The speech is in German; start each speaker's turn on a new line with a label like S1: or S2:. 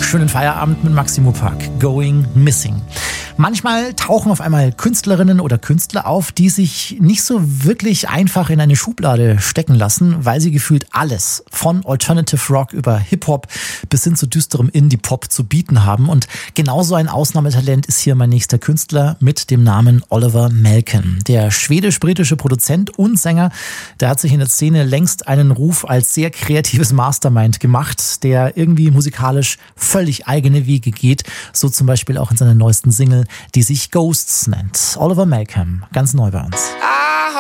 S1: Schönen Feierabend mit Maximo Park. Going Missing. Manchmal tauchen auf einmal Künstlerinnen oder Künstler auf, die sich nicht so wirklich einfach in eine Schublade stecken lassen, weil sie gefühlt alles von Alternative Rock über Hip-Hop bis hin zu düsterem Indie-Pop zu bieten haben. Und genauso ein Ausnahmetalent ist hier mein nächster Künstler mit dem Namen Oliver Malcolm. Der schwedisch-britische Produzent und Sänger, der hat sich in der Szene längst einen Ruf als sehr kreatives Mastermind gemacht, der irgendwie musikalisch völlig eigene Wege geht. So zum Beispiel auch in seiner neuesten Single, die sich Ghosts nennt. Oliver Malcolm, ganz neu bei uns.